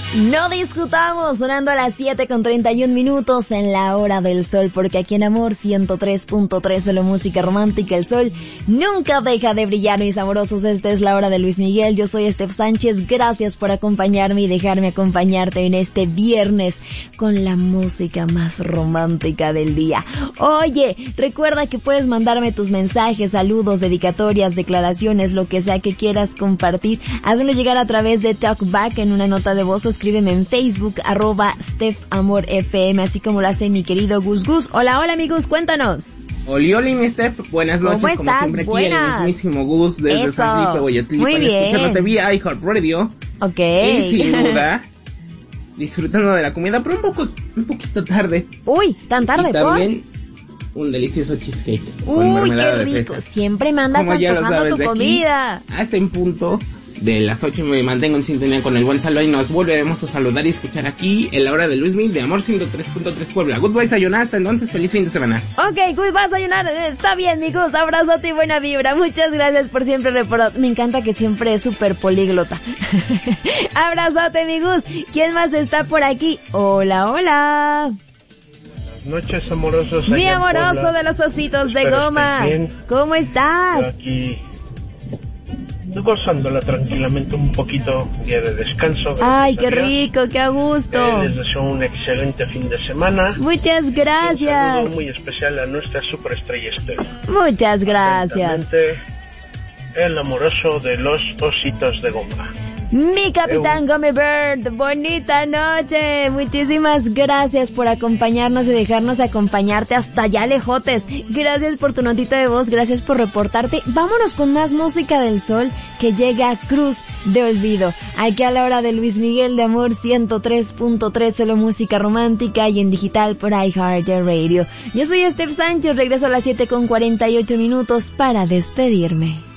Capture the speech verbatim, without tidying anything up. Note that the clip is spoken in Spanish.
No discutamos, sonando a las siete con treinta y un minutos en la hora del sol, porque aquí en Amor ciento tres punto tres, solo música romántica, el sol nunca deja de brillar, mis amorosos. Esta es la hora de Luis Miguel, yo soy Steph Sánchez, gracias por acompañarme y dejarme acompañarte en este viernes con la música más romántica del día. Oye, recuerda que puedes mandarme tus mensajes, saludos, dedicatorias, declaraciones, lo que sea que quieras compartir, hazlo llegar a través de Talkback en una nota de voz o escríbeme en Facebook, arroba Steph Amor F M, así como lo hace mi querido Gus Gus. Hola, hola amigos, cuéntanos. Oli, oli, mi Steph, buenas noches, ¿Cómo como estás? siempre aquí Buenas. el mismísimo Gus desde Eso. San Felipe, Guayaquil, Muy bien. escuchándote vía iHeartRadio. Ok. Y sin duda, disfrutando de la comida, pero un poco, un poquito tarde. Uy, tan tarde, y ¿por? también un delicioso cheesecake con Uy, mermelada qué de rico, fresa. siempre me andas Como ya lo antojando sabes, tu de aquí comida. hasta en punto de las ocho me mantengo en sintonía con el buen Salva y nos volveremos a saludar y escuchar aquí en la hora de Luis Miguel de Amor ciento tres punto tres Puebla. Goodbye, sayonara, hasta entonces, feliz fin de semana. Ok, good, vas a ayunar, está bien, mi Gus, abrazote y buena vibra, muchas gracias por siempre reportar, me encanta que siempre es súper políglota. Abrazote, mi Gus. ¿Quién más está por aquí? Hola, hola. Buenas noches, amorosos. Mi allá en amoroso Puebla. de los ositos de Espero goma. estén bien. ¿Cómo Yo estás? aquí gozándola tranquilamente un poquito, día de descanso. Ay, gracias qué a Dios. rico, qué a gusto. Eh, les deseo un excelente fin de semana. Muchas Un gracias. saludo muy especial a nuestra superestrella Esther. Muchas gracias. Atentamente, el amoroso de los ositos de goma. Mi capitán Gummy Bird, bonita noche. Muchísimas gracias por acompañarnos y dejarnos acompañarte hasta allá lejotes. Gracias por tu notita de voz, gracias por reportarte. Vámonos con más música del sol que llega a Cruz de Olvido. Aquí a la hora de Luis Miguel de Amor ciento tres punto tres, solo música romántica y en digital por iHeartRadio. Yo soy Steph Sánchez, regreso a las siete con cuarenta y ocho minutos para despedirme.